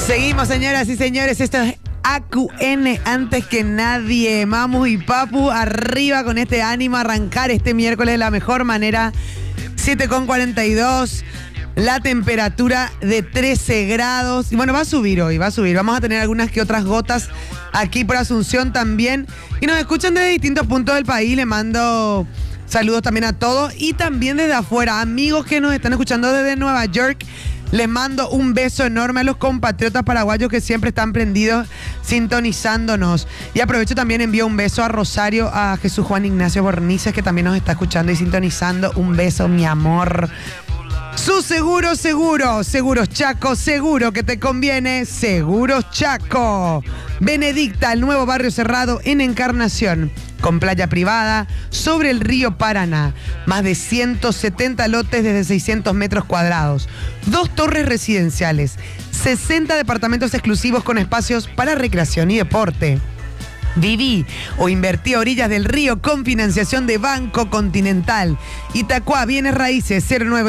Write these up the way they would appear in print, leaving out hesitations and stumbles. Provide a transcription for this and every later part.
Seguimos, señoras y señores, esto es AQN antes que nadie. Mamu y Papu arriba con este ánimo a arrancar este miércoles de la mejor manera. 7:42, la temperatura de 13 grados. Y bueno, va a subir hoy, va a subir. Vamos a tener algunas que otras gotas aquí por Asunción también. Y nos escuchan desde distintos puntos del país. Le mando saludos también a todos. Y también desde afuera, amigos que nos están escuchando desde Nueva York. Les mando un beso enorme a los compatriotas paraguayos que siempre están prendidos, sintonizándonos. Y aprovecho también, envío un beso a Rosario, a Jesús Juan Ignacio Bornices, que también nos está escuchando y sintonizando. Un beso, mi amor. Su Seguros Chaco, seguro que te conviene. Seguros Chaco. Benedicta, el nuevo barrio cerrado en Encarnación, con playa privada sobre el río Paraná. Más de 170 lotes desde 600 metros cuadrados. 2 torres residenciales. 60 departamentos exclusivos con espacios para recreación y deporte. Viví o invertí a orillas del río con financiación de Banco Continental. Itacuá, bienes raíces,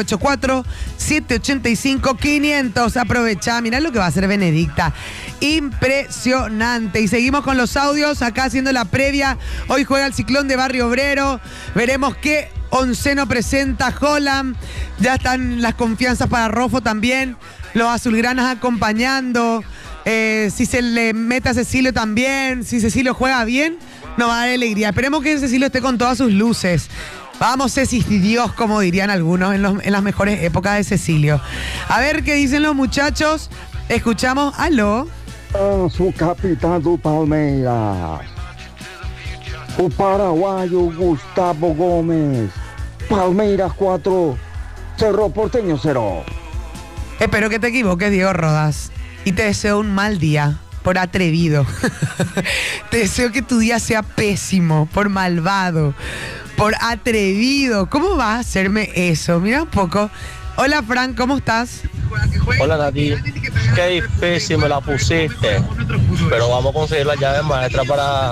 0984-785-500. Aprovecha, mirá lo que va a hacer Benedicta. Impresionante. Y seguimos con los audios, acá haciendo la previa. Hoy juega el Ciclón de Barrio Obrero. Veremos qué onceno presenta Holland. Ya están las confianzas para Rofo también. Los azulgranas acompañando. Si se le mete a Cecilio también, si Cecilio juega bien, nos va a dar alegría. Esperemos que Cecilio esté con todas sus luces. Vamos, Ceci, Dios, como dirían algunos en las mejores épocas de Cecilio. A ver qué dicen los muchachos. Escuchamos, aló. Su capitán do Palmeiras, o paraguayo Gustavo Gómez. Palmeiras 4, Cerro Porteño 0. Espero que te equivoques, Diego Rodas. Y te deseo un mal día, por atrevido. Te deseo que tu día sea pésimo, por malvado, por atrevido. ¿Cómo vas a hacerme eso? Mira un poco. Hola, Fran, ¿cómo estás? Hola, Nati. Qué difícil me la pusiste. Pero vamos a conseguir la llave maestra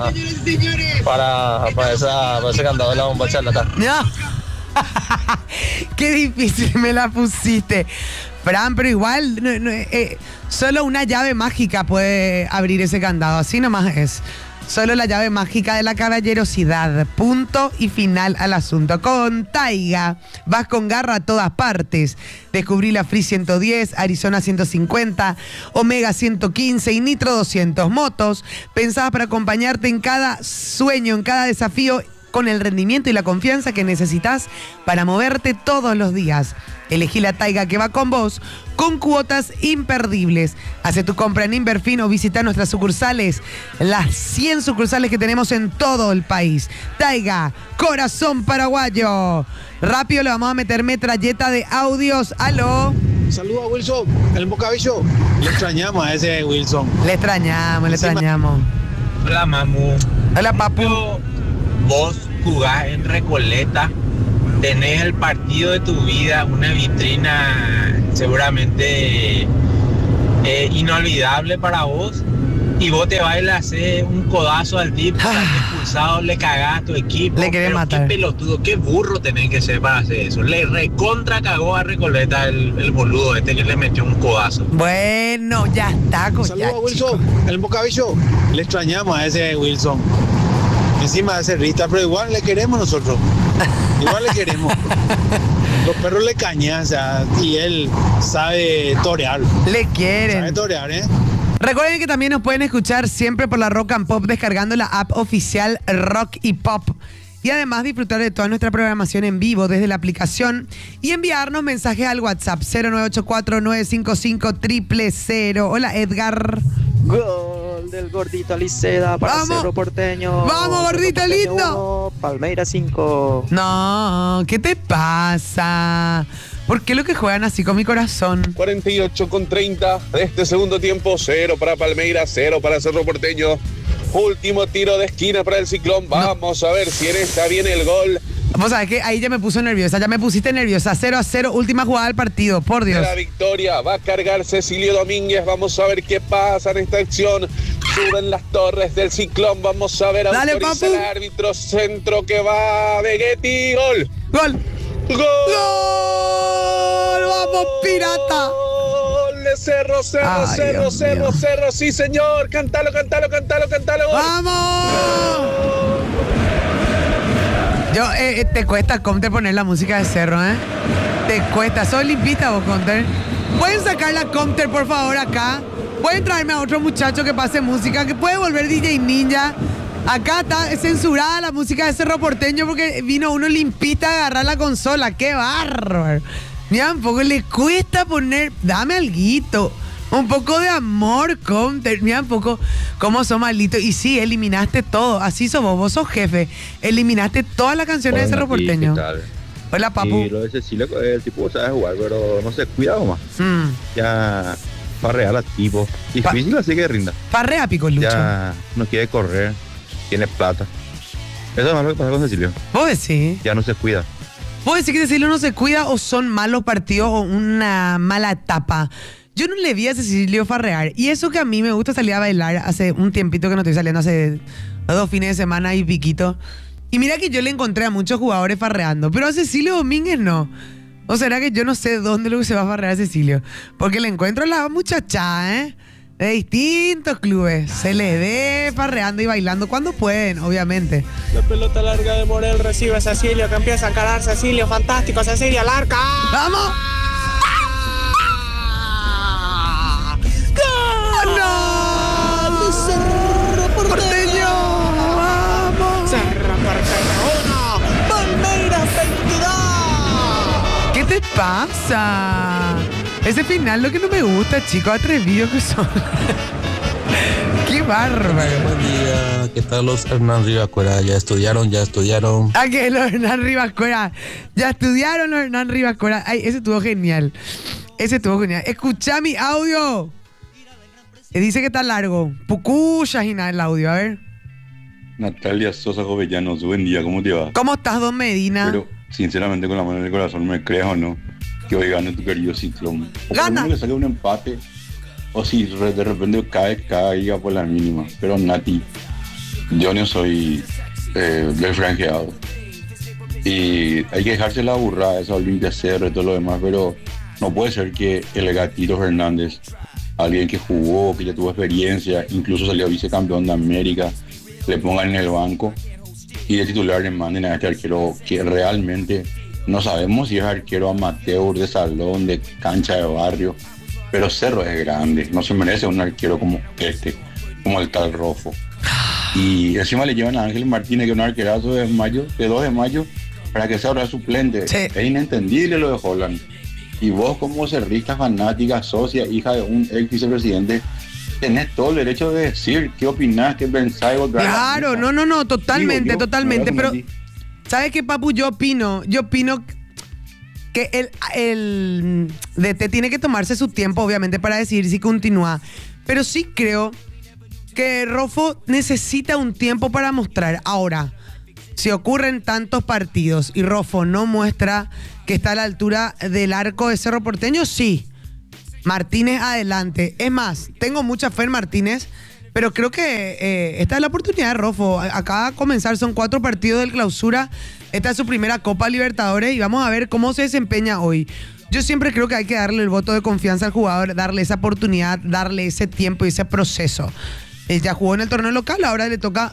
para ese candado de la bomba charlata. No. Qué difícil me la pusiste. Fran, pero igual, solo una llave mágica puede abrir ese candado. Así nomás es. Solo la llave mágica de la caballerosidad. Punto y final al asunto. Con Taiga vas con garra a todas partes. Descubrí la Free 110, Arizona 150, Omega 115 y Nitro 200. Motos pensadas para acompañarte en cada sueño, en cada desafío, con el rendimiento y la confianza que necesitas para moverte todos los días. Elegí la Taiga que va con vos, con cuotas imperdibles. Hace tu compra en Inverfin o visita nuestras sucursales, las 100 sucursales que tenemos en todo el país. Taiga, corazón paraguayo. Rápido le vamos a meter metralleta de audios. Aló. Saludos a Wilson, el Bocabillo. Le extrañamos a ese Wilson. Le extrañamos. Hola, Mamu. Hola, Papu. Vos jugás en Recoleta, tenés el partido de tu vida, una vitrina seguramente inolvidable para vos, y vos te vas a hacer un codazo al tipo, estás expulsado, le cagás a tu equipo. Le querés matar. Qué pelotudo, qué burro tenés que ser para hacer eso. Le recontra cagó a Recoleta el boludo este que le metió un codazo. Bueno, ya está. Saludos a Wilson, el Bocabillo. Le extrañamos a ese Wilson. Encima de ser rista, pero igual le queremos nosotros. Igual le queremos. Los perros le cañan, o sea, y él sabe torear. Le quieren. Sabe torear, ¿eh? Recuerden que también nos pueden escuchar siempre por la Rock and Pop descargando la app oficial Rock y Pop. Y además disfrutar de toda nuestra programación en vivo desde la aplicación y enviarnos mensajes al WhatsApp 0984-955-000. Hola, Edgar. Gol del gordito Liceda para Cerro Porteño. ¡Vamos, gordito lindo! 1, Palmeiras 5. No, ¿qué te pasa? ¿Por qué lo que juegan así con mi corazón? 48:30 de este segundo tiempo, 0 para Palmeiras, 0 para Cerro Porteño. Último tiro de esquina para el Ciclón. Vamos a ver si en esta viene el gol. Vos sabés que ahí ya me puso nerviosa, ya me pusiste nerviosa. 0-0, última jugada del partido, por Dios. La victoria va a cargar Cecilio Domínguez. Vamos a ver qué pasa en esta acción. Suben las torres del Ciclón. Vamos a ver, dale, autoriza el árbitro, centro que va de Guetti. Gol. Gol. ¡Gol! ¡Gol! ¡Vamos, pirata! dale, Cerro, Cerro, Ay, Cerro, Dios Cerro, mío. Cerro, sí señor, cántalo, cántalo, cántalo, cántalo. ¡Vamos! Te cuesta, Comter, poner la música de Cerro, ¿eh? Te cuesta. Sos limpita vos, Comter. ¿Pueden sacar la Comter, por favor, acá? ¿Pueden traerme a otro muchacho que pase música? ¿Que puede volver DJ Ninja? Acá está censurada la música de Cerro Porteño porque vino uno limpita a agarrar la consola. ¡Qué bárbaro! Mira, un poco le cuesta poner... Dame alguito. Un poco de amor, Comter. Mira un poco cómo sos maldito. Y sí, eliminaste todo. Así sos vos sos jefe. Eliminaste todas las canciones de Cerro Porteño. ¿Qué tal? Hola, papu. Y lo de Cecilia, el tipo sabe jugar, pero no se cuida más. Ya farrea al tipo. Difícil así que rinda. Farrea, Pico Lucho. Ya no quiere correr, tiene plata. Eso es lo que pasa con Cecilio. ¿Vos decís? Ya no se cuida. ¿Vos decís que Cecilio no se cuida o son malos partidos o una mala etapa? Yo no le vi a Cecilio farrear. Y eso que a mí me gusta salir a bailar hace un tiempito que no estoy saliendo, hace 2 fines de semana y piquito. Y mira que yo le encontré a muchos jugadores farreando, pero a Cecilio Domínguez no. ¿O será que yo no sé dónde lo que se va a farrear a Cecilio? Porque le encuentro a la muchacha, ¿eh? De distintos clubes. Se le ve farreando y bailando cuando pueden, obviamente. La pelota larga de Morel recibe a Cecilio, que empieza a encarar Cecilio. Fantástico, Cecilio, al arca. ¡Vamos! Cerro Porteño. ¡Vamos! Cerro Porteño 1, Palmeiras 22. ¿Qué te pasa? Ese final lo que no me gusta, chicos, atrevidos que son. ¡Qué bárbaro! Buen día, ¿qué tal los Hernán Rivacuera? ¿Ya estudiaron? Ah, que los Hernán Rivacuera. Ya estudiaron los Hernán Rivacuera. Ay, ese estuvo genial. Escucha mi audio. Dice que está largo. Pucuyas y nada el audio, a ver. Natalia Sosa Jovellanos, buen día, ¿cómo te va? ¿Cómo estás, don Medina? Pero, sinceramente, con la mano en el corazón, ¿me creas o no? Que hoy gane tu querido Ciclón. O ¡Gana! por lo menos que salga un empate, o si de repente caiga por la mínima. Pero Nati, yo no soy del franqueado. Y hay que dejarse la burrada, esa Olimpia Cerro y todo lo demás, pero no puede ser que el Gatito Fernández, alguien que jugó, que ya tuvo experiencia, incluso salió vicecampeón de América, le pongan en el banco y de titular le manden a este arquero que realmente no sabemos si es arquero amateur, de salón, de cancha de barrio, pero Cerro es grande, no se merece un arquero como este, como el tal Rofo. Y encima le llevan a Ángel Martínez, que es un arquerazo de 2 de mayo, para que sea ahora suplente. Sí. Es inentendible lo de Holland. Y vos, como cerrista, fanática, socia, hija de un ex vicepresidente, tenés todo el derecho de decir qué opinás, qué pensás. Claro, no, totalmente, totalmente. Pero, ¿sabes qué, papu? Yo opino que el DT tiene que tomarse su tiempo, obviamente, para decidir si continúa. Pero sí creo que Rofo necesita un tiempo para mostrar. Ahora, si ocurren tantos partidos y Rofo no muestra que está a la altura del arco de Cerro Porteño, sí. Martínez adelante. Es más, tengo mucha fe en Martínez, pero creo que esta es la oportunidad de Rofo. Acaba de comenzar, son 4 partidos del clausura. Esta es su primera Copa Libertadores y vamos a ver cómo se desempeña hoy. Yo siempre creo que hay que darle el voto de confianza al jugador, darle esa oportunidad, darle ese tiempo y ese proceso. Ya jugó en el torneo local, ahora le toca